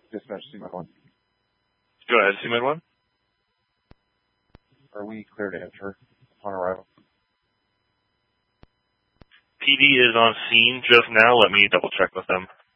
Dispatch C-Med 1. Go ahead, C-Med 1. Are we clear to enter upon arrival? PD is on scene just now. Let me double check with them.